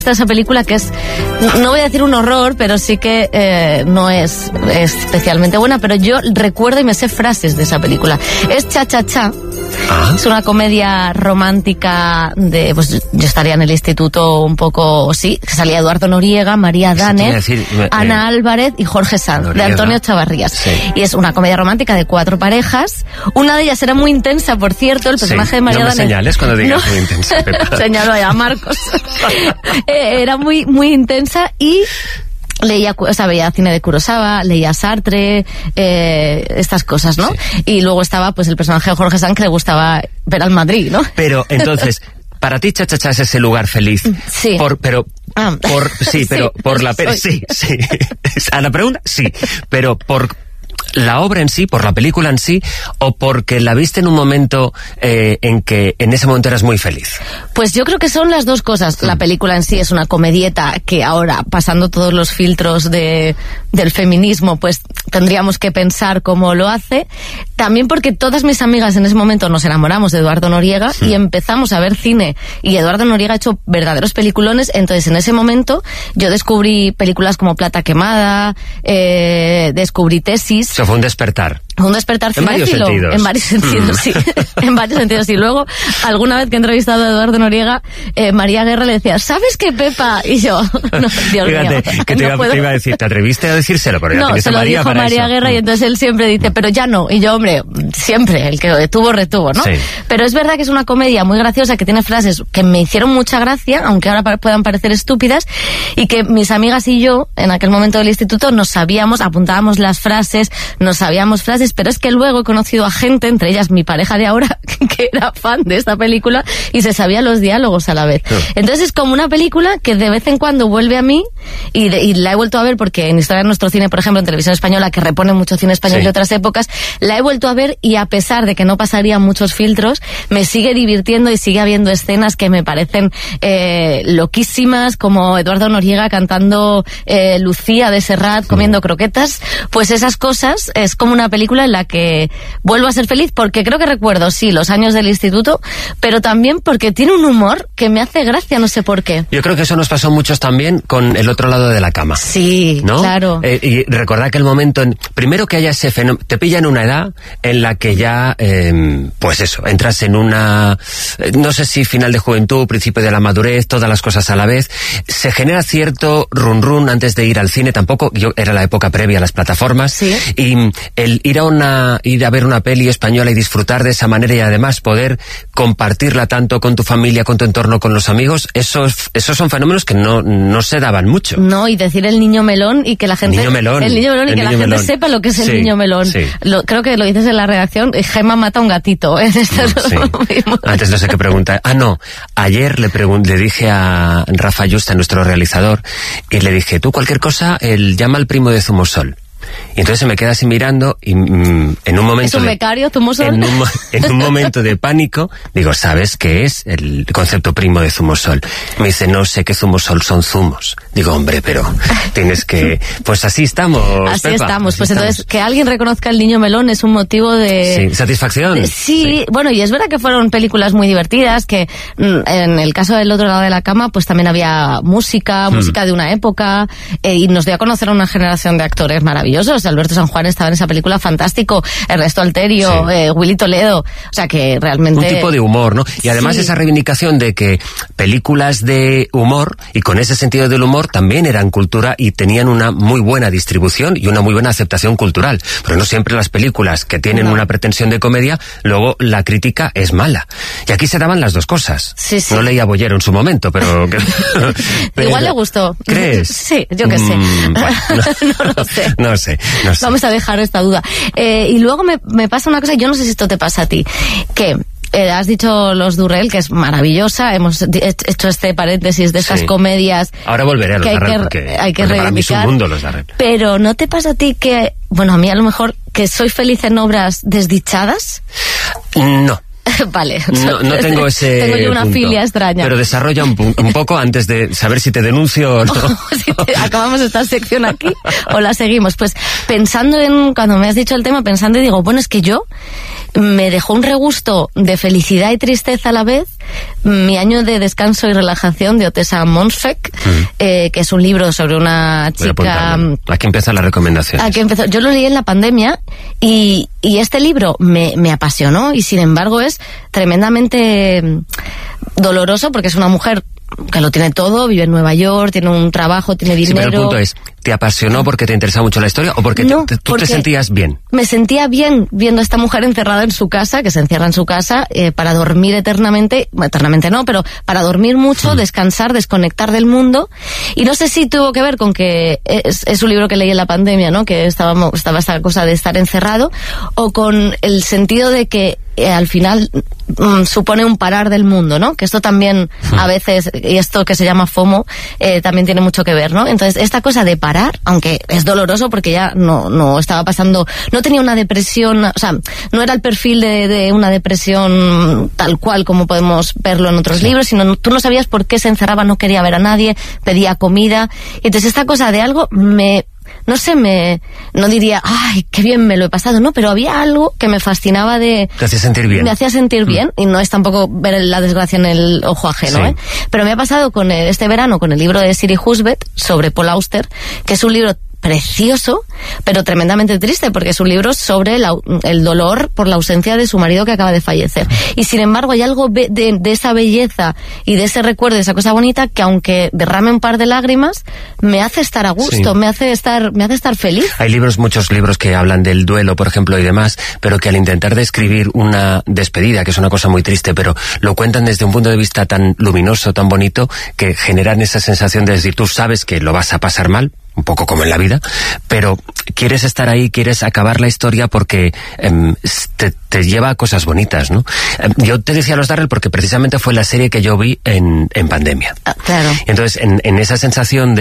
Esa película que es, no voy a decir un horror, pero sí que no es especialmente buena, pero yo recuerdo y me sé frases de esa película. Es Cha Cha Cha. Es una comedia romántica de, pues yo estaría en el instituto un poco, sí, que salía Eduardo Noriega, María Danner, Ana Álvarez y Jorge Sanz, Noriega, de Antonio Chavarrías. Sí. Y es una comedia romántica de 4 parejas. Una de ellas era muy intensa, por cierto, el personaje de María Danner. No me señales cuando digas muy intensa, Pepa. Señalo a Marcos. Era muy, muy intensa y leía, o sea, veía cine de Kurosawa, leía Sartre, estas cosas, ¿no? Sí. Y luego estaba, pues, el personaje de Jorge Sanz que le gustaba ver al Madrid, ¿no? Pero, entonces, para ti Cha Cha Cha es ese lugar feliz. Sí. Sí. A la pregunta, sí. Pero por la obra en sí, por la película en sí, o porque la viste en un momento en que en ese momento eras muy feliz. Pues yo creo que son las dos cosas. La película en sí es una comedieta que ahora, pasando todos los filtros del feminismo, pues tendríamos que pensar cómo lo hace. También porque todas mis amigas en ese momento nos enamoramos de Eduardo Noriega y empezamos a ver cine, y Eduardo Noriega ha hecho verdaderos peliculones. Entonces en ese momento yo descubrí películas como Plata Quemada, descubrí Tesis. Eso fue un despertar. Un despertar cinéfilo. En varios sentidos, sí. En varios sentidos. Y luego, alguna vez que he entrevistado a Eduardo Noriega, María Guerra le decía, ¿sabes qué, Pepa? Y yo, no, Dios Fíjate, mío. Que te iba a decir, ¿te atreviste a decírselo? Pero ya no, se lo dijo María Guerra, y entonces él siempre dice, pero ya no. Y yo, hombre, siempre, el que detuvo, retuvo, ¿no? Sí. Pero es verdad que es una comedia muy graciosa, que tiene frases que me hicieron mucha gracia, aunque ahora puedan parecer estúpidas, y que mis amigas y yo, en aquel momento del instituto, nos sabíamos, apuntábamos las frases, nos sabíamos frases, pero es que luego he conocido a gente, entre ellas mi pareja de ahora, que era fan de esta película y se sabía los diálogos a la vez. Entonces es como una película que de vez en cuando vuelve a mí, y la he vuelto a ver porque en Historia de Nuestro Cine, por ejemplo, en Televisión Española, que repone mucho cine español de otras épocas, la he vuelto a ver, y a pesar de que no pasarían muchos filtros, me sigue divirtiendo y sigue habiendo escenas que me parecen loquísimas, como Eduardo Noriega cantando Lucía de Serrat comiendo croquetas. Pues esas cosas, es como una película en la que vuelvo a ser feliz, porque creo que recuerdo, sí, los años del instituto, pero también porque tiene un humor que me hace gracia, no sé por qué. Yo creo que eso nos pasó muchos también con El otro lado de la cama. Sí, ¿no? Claro. Y recordar que el momento, primero que haya ese fenómeno, te pilla en una edad en la que ya, pues eso, entras en una, no sé si final de juventud, principio de la madurez, todas las cosas a la vez, se genera cierto run antes de ir al cine, tampoco, era la época previa a las plataformas, ¿sí? Y el ir a ver una peli española y disfrutar de esa manera, y además poder compartirla tanto con tu familia, con tu entorno, con los amigos, esos son fenómenos que no se daban mucho. No, y decir el niño melón y que la gente... Niño melón. El niño melón y que la gente sepa lo que es el niño melón. Sí. Creo que lo dices en la redacción, Gemma mata a un gatito. Antes no sé qué pregunta. Ayer le dije a Rafa Yusta, nuestro realizador, y le dije, tú cualquier cosa, llama al primo de Zumosol. Y entonces se me queda así mirando, y en un momento... ¿Es un becario, Zumosol? En un momento de pánico, digo, ¿sabes qué es el concepto primo de Zumosol? Me dice, no sé qué Zumosol son zumos. Digo, hombre, pero tienes que... Pues así estamos, Así Pepa, estamos. Pues entonces, que alguien reconozca el niño melón es un motivo de... Sí, satisfacción. Sí, bueno, y es verdad que fueron películas muy divertidas, que en el caso del otro lado de la cama, pues también había música de una época, y nos dio a conocer a una generación de actores maravillosos. Alberto San Juan estaba en esa película fantástico, Ernesto Alterio, Willy Toledo, o sea que realmente... Un tipo de humor, ¿no? Y además esa reivindicación de que películas de humor, y con ese sentido del humor, también eran cultura y tenían una muy buena distribución y una muy buena aceptación cultural. Pero no siempre las películas que tienen una pretensión de comedia, luego la crítica es mala. Y aquí se daban las dos cosas. Sí. No leía Bollero en su momento, pero... Igual le gustó. ¿Crees? Sí, yo qué sé. Bueno, no sé. Vamos a dejar esta duda. Y luego me pasa una cosa, yo no sé si esto te pasa a ti, que... has dicho Los Durrell, que es maravillosa, hemos hecho este paréntesis de estas comedias. Ahora volveré a Los Darrell, porque para mí es un mundo Los Darrell. Pero ¿no te pasa a ti que, bueno, a mí a lo mejor, que soy feliz en obras desdichadas? No. Vale. No tengo ese Tengo yo una filia extraña. Pero desarrolla un poco antes de saber si te denuncio o no. Acabamos esta sección aquí o la seguimos. Pues pensando cuando me has dicho el tema, pensando y digo, bueno, es que yo me dejó un regusto de felicidad y tristeza a la vez, Mi año de descanso y relajación de Otessa Montfort, que es un libro sobre una chica... Aquí empiezan las recomendaciones. Aquí empezó. Yo lo leí en la pandemia y este libro me apasionó, y sin embargo es tremendamente doloroso porque es una mujer que lo tiene todo, vive en Nueva York, tiene un trabajo, tiene dinero... Sí, pero el punto es, ¿te apasionó porque te interesa mucho la historia o porque tú te sentías bien? Me sentía bien viendo a esta mujer encerrada en su casa, que se encierra en su casa para dormir eternamente no, pero para dormir mucho, descansar, desconectar del mundo. Y no sé si tuvo que ver con que es un libro que leí en la pandemia, ¿no? Que estaba esta cosa de estar encerrado, o con el sentido de que al final supone un parar del mundo, ¿no? Que esto también a veces, y esto que se llama FOMO, también tiene mucho que ver, ¿no? Entonces, esta cosa de parar, aunque es doloroso porque ya no estaba pasando, no tenía una depresión, o sea, no era el perfil de una depresión tal cual como podemos verlo en otros libros, sino tú no sabías por qué se encerraba, no quería ver a nadie, pedía comida. Y entonces esta cosa de algo no diría, ay, qué bien me lo he pasado, no, pero había algo que me fascinaba Te hacía sentir bien. Me hacía sentir bien, y no es tampoco ver la desgracia en el ojo ajeno, ¿eh? Pero me ha pasado con este verano con el libro de Siri Husbeth sobre Paul Auster, que es un libro precioso, pero tremendamente triste, porque es un libro sobre el dolor por la ausencia de su marido que acaba de fallecer. Y sin embargo hay algo de esa belleza y de ese recuerdo, de esa cosa bonita, que aunque derrame un par de lágrimas, me hace estar a gusto, me hace estar feliz. Hay muchos libros que hablan del duelo, por ejemplo, y demás, pero que al intentar describir una despedida, que es una cosa muy triste, pero lo cuentan desde un punto de vista tan luminoso, tan bonito, que generan esa sensación de decir, tú sabes que lo vas a pasar mal, un poco como en la vida, pero quieres estar ahí, quieres acabar la historia porque te lleva a cosas bonitas, ¿no? Yo te decía Los Darrell porque precisamente fue la serie que yo vi en pandemia. Claro. Entonces, en esa sensación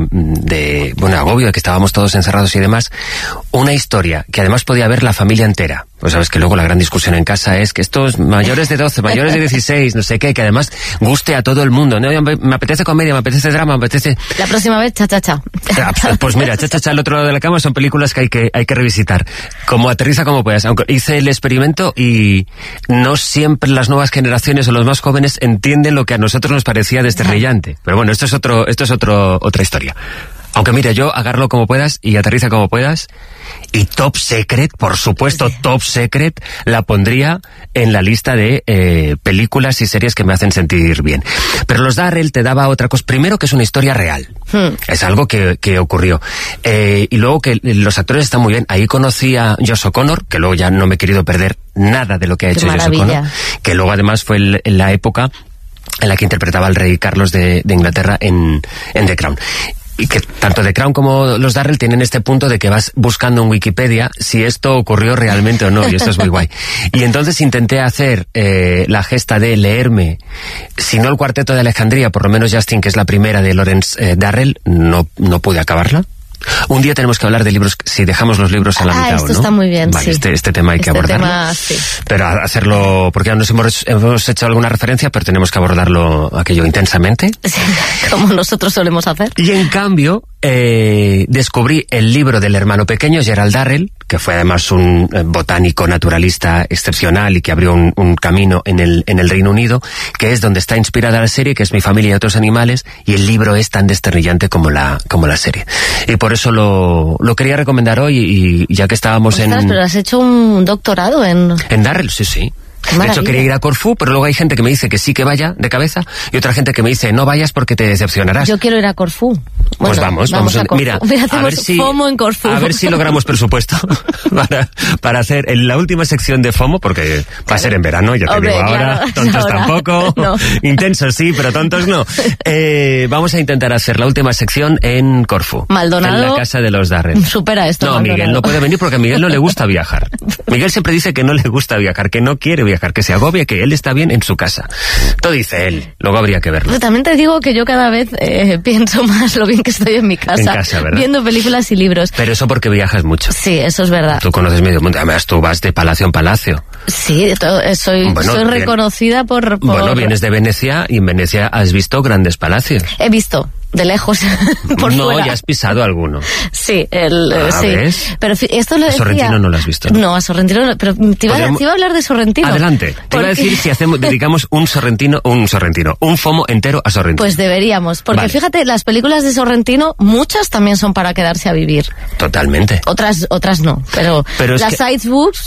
de agobio, de que estábamos todos encerrados y demás, una historia que además podía ver la familia entera. Pues sabes que luego la gran discusión en casa es que estos mayores de 12, mayores de 16, no sé qué, que además guste a todo el mundo, ¿no? Me apetece comedia, me apetece drama, me apetece... La próxima vez, cha-cha-cha. Pues mira, cha-cha-cha al otro lado de la cama son películas que hay que revisitar. Como Aterriza como puedas. Aunque hice el experimento y no siempre las nuevas generaciones o los más jóvenes entienden lo que a nosotros nos parecía desternillante. Pero bueno, esto es otra historia. Aunque mira, yo Agárralo como puedas y Aterriza como puedas, y Top Secret, por supuesto, Top Secret la pondría en la lista de películas y series que me hacen sentir bien. Pero Los Darrell te daba otra cosa. Primero, que es una historia real. Es algo que ocurrió. Y luego que los actores están muy bien. Ahí conocí a Josh O'Connor, que luego ya no me he querido perder nada de lo que ha hecho Josh O'Connor, que luego además fue en la época en la que interpretaba al rey Carlos de Inglaterra en The Crown. Y que tanto The Crown como Los Darrell tienen este punto de que vas buscando en Wikipedia si esto ocurrió realmente o no, y esto es muy guay. Y entonces intenté hacer la gesta de leerme, si no el Cuarteto de Alejandría, por lo menos Justin, que es la primera de Lawrence Darrell, no pude acabarla. Un día tenemos que hablar de libros, si dejamos los libros a la mitad, esto ¿no? está muy bien, vale, sí. Este tema hay que abordarlo. Sí. Pero hacerlo, porque ya nos hemos hecho alguna referencia, pero tenemos que abordarlo aquello intensamente. Sí, como nosotros solemos hacer. Y en cambio, descubrí el libro del hermano pequeño, Gerald Darrell, que fue además un botánico naturalista excepcional y que abrió un camino en el Reino Unido, que es donde está inspirada la serie, que es Mi familia y otros animales, y el libro es tan desternillante como la serie. Y por eso lo quería recomendar hoy, y ya que estábamos pero has hecho un doctorado en Darrell, sí. De hecho, quería ir a Corfú, pero luego hay gente que me dice que sí que vaya de cabeza, y otra gente que me dice no vayas porque te decepcionarás. Yo quiero ir a Corfú. Pues vamos a Corfú. Mira, a ver si FOMO en Corfú. A ver si logramos presupuesto para hacer en la última sección de FOMO, porque va a ser en verano, ya te digo ahora, tontos tampoco, no. Intensos sí, pero tontos no. Vamos a intentar hacer la última sección en Corfú. Maldonado. En la casa de los Darrell. Supera esto. No, Maldonado. Miguel no puede venir porque a Miguel no le gusta viajar. Miguel siempre dice que no le gusta viajar, que no quiere viajar, que se agobia, que él está bien en su casa. Todo dice él, luego habría que verlo. Pero también te digo que yo cada vez pienso más lo bien que estoy en mi casa. En casa, ¿verdad? Viendo películas y libros. Pero eso porque viajas mucho. Sí, eso es verdad. Tú conoces medio mundo, además tú vas de palacio en palacio. Sí, soy reconocida por... Bueno, vienes de Venecia y en Venecia has visto grandes palacios. He visto. de lejos, por fuera. No, ya has pisado alguno. Sí, sí. ¿Ves? Pero esto lo decía... A Sorrentino no lo has visto, ¿no? No, a Sorrentino no, pero te iba a hablar de Sorrentino. Adelante. Te iba a decir si dedicamos un FOMO entero a Sorrentino. Pues deberíamos, porque fíjate, las películas de Sorrentino, muchas también son para quedarse a vivir. Totalmente. Otras no, pero las Side Boobs,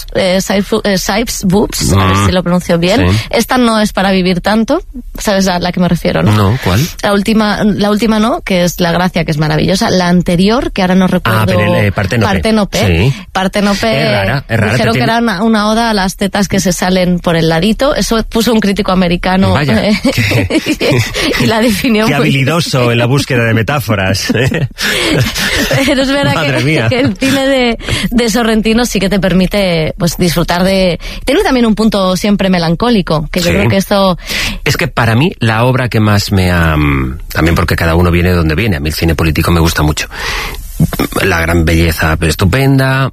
a ver si lo pronuncio bien, sí. Esta no es para vivir tanto, ¿sabes a la que me refiero, no? No, ¿cuál? La última no, que es La Gracia, que es maravillosa. La anterior, que ahora no recuerdo... Parténope. Sí. Parténope. Es rara. Dijeron que era una oda a las tetas que se salen por el ladito. Eso puso un crítico americano. Vaya, y la definió. Qué habilidoso en la búsqueda de metáforas. Pero es verdad que el cine de Sorrentino sí que te permite pues disfrutar de... Tiene también un punto siempre melancólico, que yo creo que esto... Es que para mí la obra que más me ha... También porque cada uno viene de donde viene. A mí el cine político me gusta mucho. La gran belleza estupenda,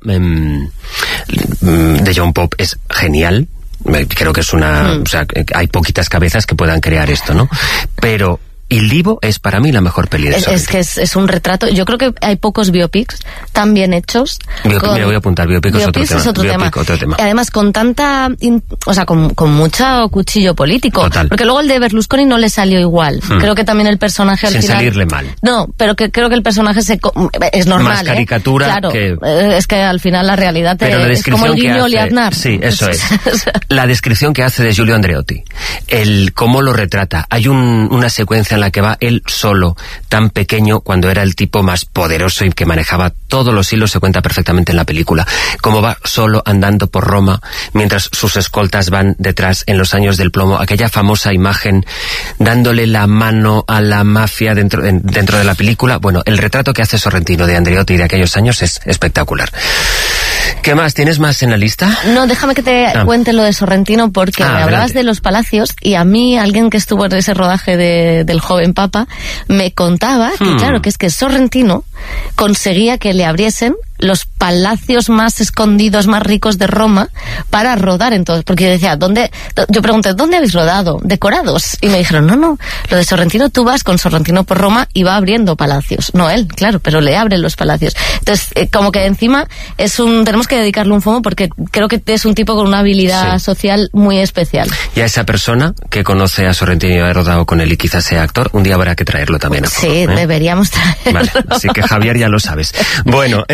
de John Pope es genial. Creo que es una... O sea, hay poquitas cabezas que puedan crear esto, ¿no? Pero... Il Divo es para mí la mejor peli de Sorrentino. Es que es un retrato. Yo creo que hay pocos biopics tan bien hechos. Mira, voy a apuntar, biopic es otro tema. Y además con tanta... con mucho cuchillo político. Total. Porque luego el de Berlusconi no le salió igual. Creo que también el personaje al Sin final... salirle mal. No, pero creo que el personaje es normal. Más caricatura claro, que... es que al final la realidad es como el guiño y Aznar. Sí, eso es. La descripción que hace de Giulio Andreotti. Cómo lo retrata. Hay una secuencia en la que va él solo, tan pequeño, cuando era el tipo más poderoso y que manejaba todos los hilos, se cuenta perfectamente en la película. Cómo va solo andando por Roma, mientras sus escoltas van detrás en los años del plomo. Aquella famosa imagen dándole la mano a la mafia dentro de la película. Bueno, el retrato que hace Sorrentino de Andreotti de aquellos años es espectacular. ¿Qué más? ¿Tienes más en la lista? No, déjame que te cuente lo de Sorrentino, porque me hablabas de los palacios, y a mí, alguien que estuvo en ese rodaje del joven Papa, me contaba que claro, que es que Sorrentino conseguía que le abriesen los palacios más escondidos, más ricos de Roma para rodar en todo. Porque yo decía, yo pregunté, ¿dónde habéis rodado? ¿Decorados? Y me dijeron, no, lo de Sorrentino, tú vas con Sorrentino por Roma y va abriendo palacios. No él, claro, pero le abren los palacios. Entonces, como que encima tenemos que dedicarle un FOMO, porque creo que es un tipo con una habilidad social muy especial. Y a esa persona que conoce a Sorrentino y ha rodado con él y quizás sea actor, un día habrá que traerlo también a FOMO. Sí, deberíamos traerlo. Vale, así que Javier, ya lo sabes. Bueno,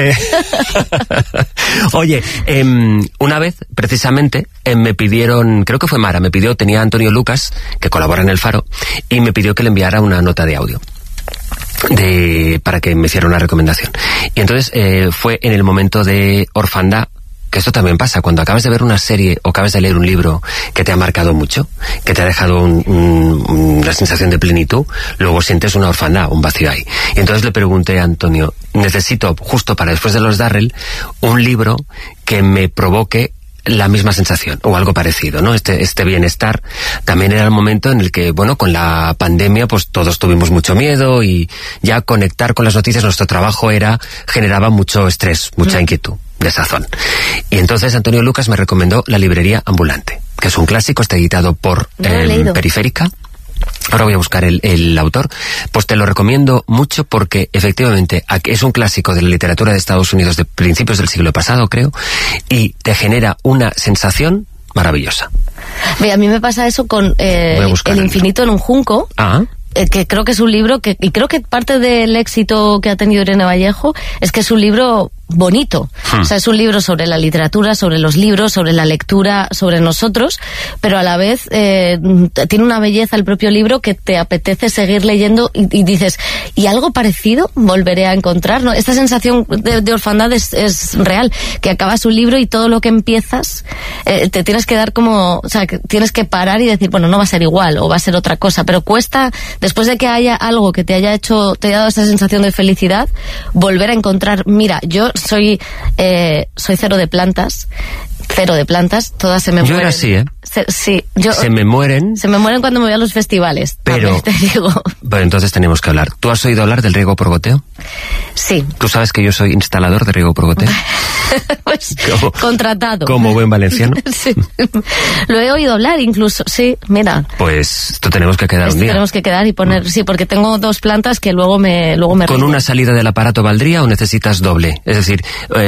oye, una vez, precisamente, me pidieron, creo que fue Mara, tenía Antonio Lucas, que colabora en El Faro, y me pidió que le enviara una nota de audio para que me hiciera una recomendación. Y entonces fue en el momento de orfandad, que esto también pasa, cuando acabas de ver una serie o acabas de leer un libro que te ha marcado mucho, que te ha dejado una sensación de plenitud, luego sientes una orfandad, un vacío ahí. Y entonces le pregunté a Antonio, necesito, justo para después de los Darrell, un libro que me provoque la misma sensación, o algo parecido, ¿no? Este bienestar. También era el momento en el que, bueno, con la pandemia, pues todos tuvimos mucho miedo, y ya conectar con las noticias, nuestro trabajo generaba mucho estrés, mucha inquietud, desazón. Y entonces Antonio Lucas me recomendó La librería ambulante, que es un clásico, está editado por Periférica. Ahora voy a buscar el autor. Pues te lo recomiendo mucho, porque efectivamente es un clásico de la literatura de Estados Unidos de principios del siglo pasado, creo, y te genera una sensación maravillosa. A mí me pasa eso con El infinito en un junco. Que creo que es un libro y creo que parte del éxito que ha tenido Irene Vallejo es que es un libro bonito. O sea, es un libro sobre la literatura, sobre los libros, sobre la lectura, sobre nosotros, pero a la vez tiene una belleza el propio libro que te apetece seguir leyendo, y dices, ¿y algo parecido volveré a encontrar? ¿No? Esta sensación de orfandad es real, que acabas un libro y todo lo que empiezas te tienes que dar o sea, que tienes que parar y decir, bueno, no va a ser igual o va a ser otra cosa, pero cuesta, después de que haya algo que te haya dado esa sensación de felicidad, volver a encontrar. Mira, yo soy cero de plantas, todas se me mueren. Yo era así, Sí, se me mueren. Se me mueren cuando me voy a los festivales. Pero, te digo. Pero entonces tenemos que hablar. ¿Tú has oído hablar del riego por goteo? Sí. ¿Tú sabes que yo soy instalador de riego por goteo? Pues, contratado. Como buen valenciano. Sí. Lo he oído hablar incluso, sí, mira. Pues esto tenemos que quedar un día. Tenemos que quedar y poner, sí, porque tengo 2 plantas que luego me ¿Con una salida del aparato valdría o necesitas doble? Es decir...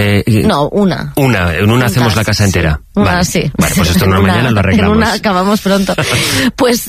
no, una. En una hacemos la casa entera. Sí. Vale. Sí. Vale, pues esto en una mañana lo arreglamos. En una acabamos pronto. Pues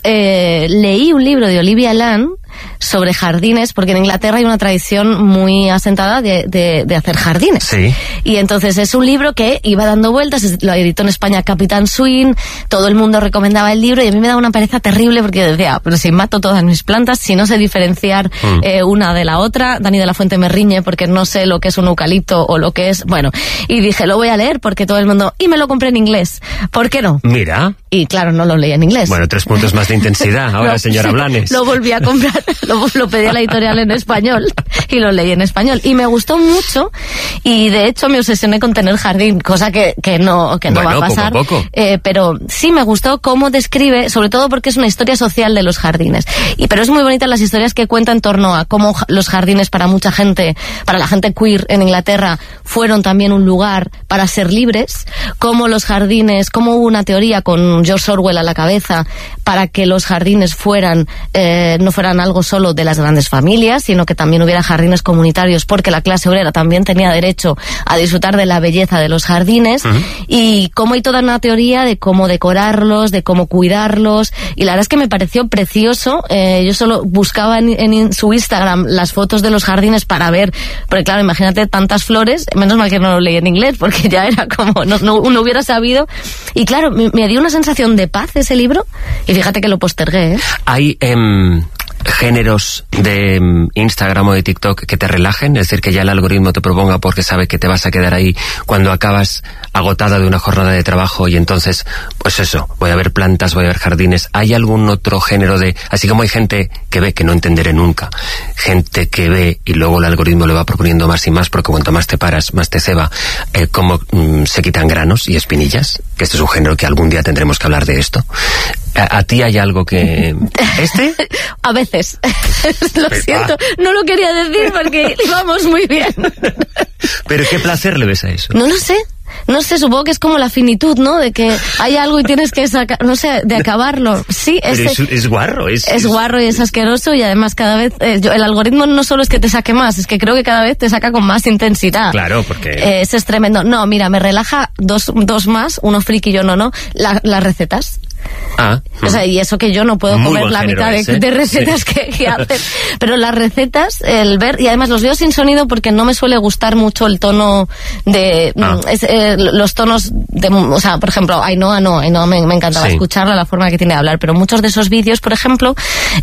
leí un libro de Olivia Land sobre jardines, porque en Inglaterra hay una tradición muy asentada de hacer jardines. Sí. Y entonces es un libro que iba dando vueltas, lo editó en España Capitán Swing, todo el mundo recomendaba el libro y a mí me daba una pereza terrible porque decía, pero si mato todas mis plantas, si no sé diferenciar una de la otra, Dani de la Fuente me riñe porque no sé lo que es un eucalipto o lo que es, bueno, y dije, lo voy a leer porque todo el mundo, y me lo compré en inglés, ¿por qué no? Mira. Y claro, no lo leí en inglés. Bueno, 3 puntos más de intensidad ahora, señora Blanes. Lo volví a comprar, lo pedí a la editorial en español y lo leí en español. Y me gustó mucho y de hecho me obsesioné con tener jardín, cosa que no va a pasar. Poco a poco. Pero sí me gustó cómo describe, sobre todo porque es una historia social de los jardines. Pero es muy bonita las historias que cuenta en torno a cómo los jardines para mucha gente, para la gente queer en Inglaterra, fueron también un lugar para ser libres, cómo los jardines, cómo hubo una teoría con George Orwell a la cabeza para que los jardines fueran no fueran algo solo de las grandes familias, sino que también hubiera jardines comunitarios, porque la clase obrera también tenía derecho a disfrutar de la belleza de los jardines, y cómo hay toda una teoría de cómo decorarlos, de cómo cuidarlos, y la verdad es que me pareció precioso. Yo solo buscaba en su Instagram las fotos de los jardines para ver, porque claro, imagínate tantas flores, menos mal que no lo leí en inglés, porque ya era como, no hubiera sabido, y claro, me dio una sensación de paz ese libro, y fíjate que lo postergué, ¿eh? Hay géneros de Instagram o de TikTok que te relajen, es decir, que ya el algoritmo te proponga porque sabe que te vas a quedar ahí cuando acabas agotada de una jornada de trabajo y entonces, pues eso, voy a ver plantas, voy a ver jardines. ¿Hay algún otro género de, así como hay gente que ve que no entenderé nunca, gente que ve y luego el algoritmo le va proponiendo más y más porque cuanto más te paras, más te ceba, cómo se quitan granos y espinillas, que este es un género que algún día tendremos que hablar de esto? ¿A ti hay algo que... ¿Este? A veces. Lo siento, no lo quería decir porque íbamos muy bien. ¿Pero qué placer le ves a eso? No lo sé. No sé, supongo que es como la finitud, ¿no? De que hay algo y tienes que sacar, no sé, de acabarlo. Sí, es guarro. Es guarro y es asqueroso y además cada vez... el algoritmo no solo es que te saque más, es que creo que cada vez te saca con más intensidad. Claro, porque... eso es tremendo. No, mira, me relaja dos más, uno friki y yo no. Las recetas. O sea, y eso que yo no puedo comer la mitad de recetas que hacen. Pero las recetas, el ver, y además los veo sin sonido porque no me suele gustar mucho el tono de... los tonos de... O sea, por ejemplo, Ainhoa me encantaba escucharla, la forma que tiene de hablar, pero muchos de esos vídeos, por ejemplo,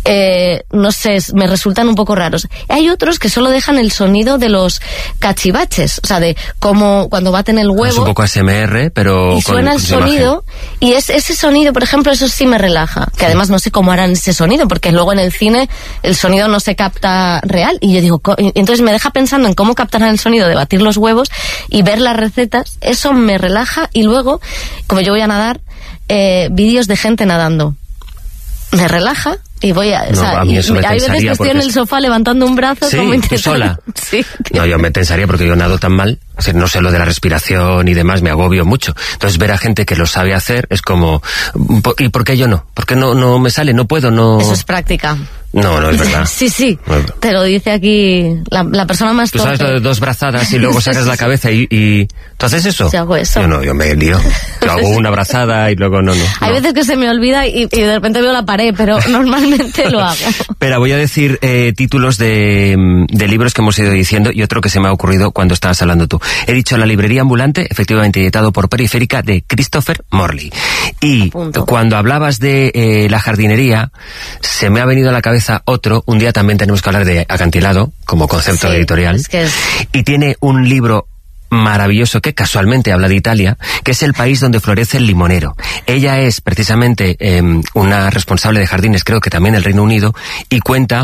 no sé, me resultan un poco raros. Hay otros que solo dejan el sonido de los cachivaches, o sea, de cómo cuando baten el huevo... Es un poco ASMR, pero... Y suena el sonido, y ese sonido, por ejemplo, eso sí me relaja, que además no sé cómo harán ese sonido, porque luego en el cine el sonido no se capta real, y yo digo, entonces me deja pensando en cómo captarán el sonido de batir los huevos y ver las recetas, eso me relaja, y luego, como yo voy a nadar, vídeos de gente nadando. Me relaja y voy a... a mí eso me hay veces que estoy en el sofá levantando un brazo... Sí, como ¿tú sola? Sí. No, yo me tensaría porque yo nado tan mal, o sea, no sé lo de la respiración y demás, me agobio mucho. Entonces ver a gente que lo sabe hacer es como... ¿Y por qué yo no? ¿Por qué no me sale? No puedo, no... Eso es práctica. No es verdad. Sí. Te lo dice aquí la persona más torpe. Tú sabes lo de 2 brazadas y luego sacas la cabeza y... ¿Tú haces eso? Sí, hago eso. Yo me lío. Yo hago una brazada y luego no. Hay veces que se me olvida y de repente veo la pared, pero normalmente lo hago. Pero voy a decir títulos de libros que hemos ido diciendo y otro que se me ha ocurrido cuando estabas hablando tú. He dicho La librería ambulante, efectivamente editado por Periférica, de Christopher Morley. Y cuando hablabas de la jardinería, se me ha venido a la cabeza otro. Un día también tenemos que hablar de acantilado como concepto editorial. Y tiene un libro maravilloso que casualmente habla de Italia, que es el país donde florece el limonero. Ella es precisamente una responsable de jardines, creo que también el Reino Unido, y cuenta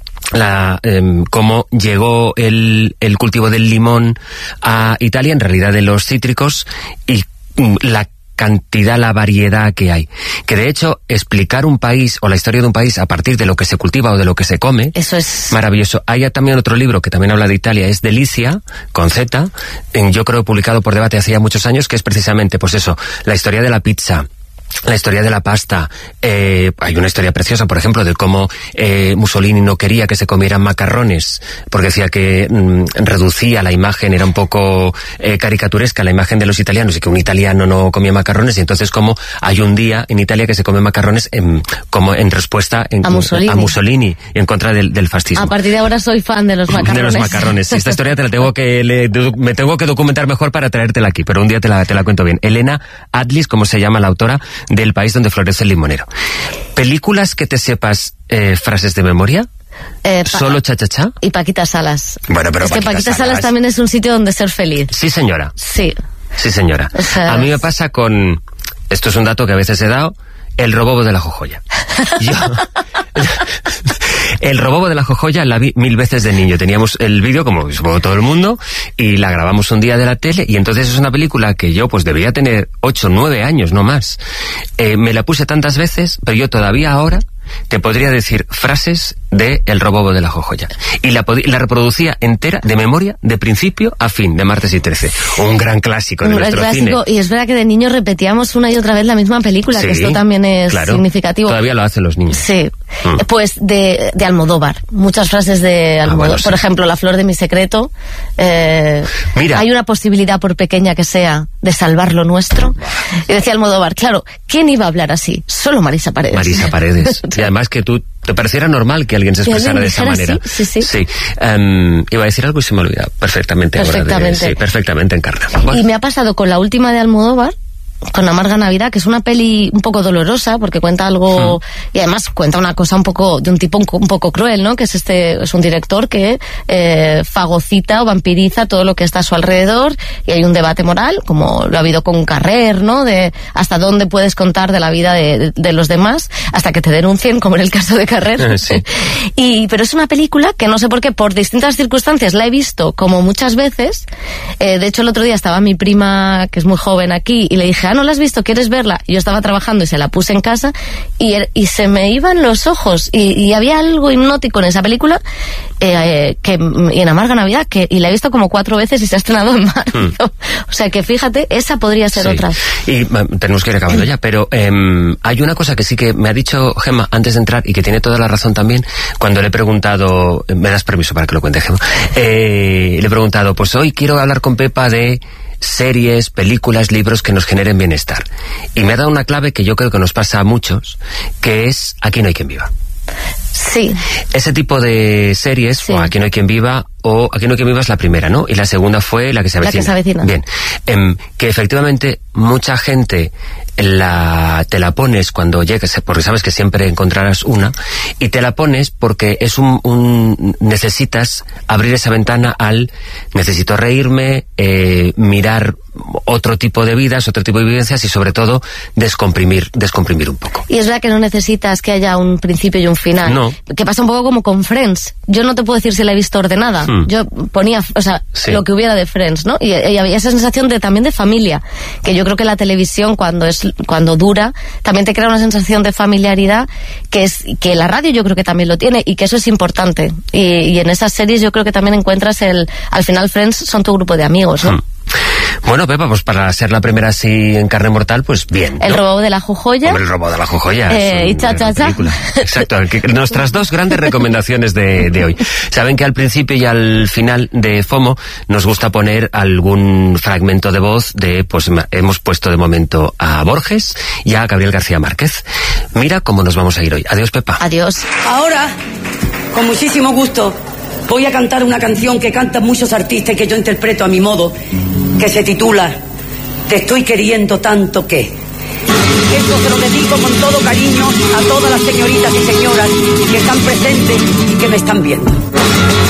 cómo llegó el cultivo del limón a Italia, en realidad de los cítricos, y la cantidad, la variedad que hay. Que de hecho, explicar un país o la historia de un país a partir de lo que se cultiva o de lo que se come, eso es maravilloso. Hay también otro libro que también habla de Italia, es Delicia, con Z, yo creo publicado por Debate hace ya muchos años, que es precisamente, pues eso, la historia de la pizza, la historia de la pasta. Hay una historia preciosa, por ejemplo, de cómo Mussolini no quería que se comieran macarrones, porque decía que reducía la imagen, era un poco caricaturesca la imagen de los italianos, y que un italiano no comía macarrones, y entonces como hay un día en Italia que se come macarrones como en respuesta a Mussolini y en contra del fascismo. A partir de ahora soy fan de los macarrones. De los macarrones. Esta historia me tengo que documentar mejor para traértela aquí, pero un día te la cuento bien. Elena Adlis, como se llama la autora del País donde florece el limonero. ¿Películas que te sepas frases de memoria? ¿Solo cha-cha-cha? Y Paquita Salas. Bueno, pero es que Paquita Salas también es un sitio donde ser feliz. Sí, señora. Sí. Sí, señora. O sea, a mí me pasa con... Esto es un dato que a veces he dado. El robobo de la Jojoya. El robobo de la Jojoya la vi 1000 veces de niño. Teníamos el vídeo, como supongo todo el mundo, y la grabamos un día de la tele, y entonces es una película que yo pues debía tener 8, 9 años, no más. Me la puse tantas veces, pero yo todavía ahora te podría decir frases de El robobo de la Jojoya. Y la reproducía entera, de memoria, de principio a fin, de martes y 13. Un gran clásico de nuestro cine. Y es verdad que de niños repetíamos una y otra vez la misma película, sí, que esto también es significativo. Todavía lo hacen los niños. Sí. Pues de Almodóvar. Muchas frases de Almodóvar. Bueno, sí. Por ejemplo, La flor de mi secreto. Mira. Hay una posibilidad, por pequeña que sea, de salvar lo nuestro. Y decía Almodóvar, claro, ¿quién iba a hablar así? Solo Marisa Paredes. Marisa Paredes. Y además que tú te pareciera normal que alguien se expresara de esa manera. Sí. Iba a decir algo y se me olvida perfectamente. Sí, perfectamente encarna. Bueno. Y me ha pasado con la última de Almodóvar, con Amarga Navidad, que es una peli un poco dolorosa, porque cuenta algo, y además cuenta una cosa un poco, de un tipo un poco cruel, ¿no? Que es un director que fagocita o vampiriza todo lo que está a su alrededor, y hay un debate moral, como lo ha habido con Carrer, ¿no? De hasta dónde puedes contar de la vida de los demás, hasta que te denuncien, como en el caso de Carrer. Sí. Pero es una película que no sé por qué, por distintas circunstancias, la he visto como muchas veces. De hecho, el otro día estaba mi prima, que es muy joven aquí, y le dije, ¿no la has visto? ¿Quieres verla? Yo estaba trabajando y se la puse en casa, y se me iban los ojos, y había algo hipnótico en esa película, y en Amarga Navidad, y la he visto como 4 veces y se ha estrenado en marzo. O sea que fíjate, esa podría ser otra. Y tenemos que ir acabando ya, pero hay una cosa que sí que me ha dicho Gemma antes de entrar, y que tiene toda la razón también, cuando le he preguntado, me das permiso para que lo cuente, Gemma, le he preguntado, pues hoy quiero hablar con Pepa de series, películas, libros que nos generen bienestar. Y me ha dado una clave que yo creo que nos pasa a muchos, que es Aquí no hay quien viva. Sí. Ese tipo de series, sí. O Aquí no hay quien viva, o Aquí no hay quien viva es la primera, ¿no? Y la segunda fue La que se avecina. La que se avecina. Bien. Que efectivamente mucha gente te la pones cuando llegues, porque sabes que siempre encontrarás una, y te la pones porque es necesitas abrir esa ventana necesito reírme, mirar otro tipo de vidas, otro tipo de vivencias, y sobre todo descomprimir un poco. Y es verdad que no necesitas que haya un principio y un final. No. Que pasa un poco como con Friends. Yo no te puedo decir si la he visto ordenada. Yo ponía, sí, lo que hubiera de Friends, ¿no? Y había esa sensación también de familia, que yo creo que la televisión cuando dura, también te crea una sensación de familiaridad, que la radio yo creo que también lo tiene, y que eso es importante. Y en esas series yo creo que también encuentras al final Friends son tu grupo de amigos, ¿no? Bueno, Pepa, pues para ser la primera así en carne mortal, pues bien, ¿no? El robo de la Jojoya. El robo de la Jojoya. Y cha-cha-cha. Exacto, nuestras 2 grandes recomendaciones de hoy. Saben que al principio y al final de FOMO nos gusta poner algún fragmento de voz pues hemos puesto de momento a Borges y a Gabriel García Márquez. Mira cómo nos vamos a ir hoy. Adiós, Pepa. Adiós. Ahora, con muchísimo gusto, voy a cantar una canción que cantan muchos artistas y que yo interpreto a mi modo, que se titula Te estoy queriendo tanto que. Esto se lo dedico con todo cariño a todas las señoritas y señoras que están presentes y que me están viendo.